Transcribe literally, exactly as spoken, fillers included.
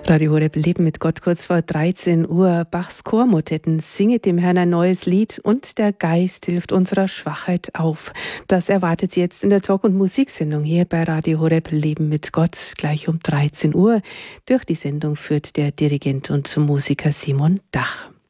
Radio Horeb Leben mit Gott, kurz vor dreizehn Uhr. Bachs Chormotetten singet dem Herrn ein neues Lied und der Geist hilft unserer Schwachheit auf. Das erwartet Sie jetzt in der Talk- und Musiksendung hier bei Radio Horeb Leben mit Gott, gleich um dreizehn Uhr. Durch die Sendung führt der Dirigent und Musiker Simon Dach.